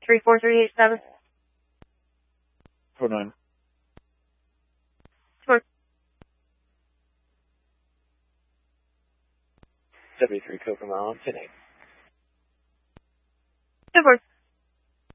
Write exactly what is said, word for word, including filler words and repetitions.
three four three eight seven. Four nine. Four. W three Coco Mile, ten eight. Two four.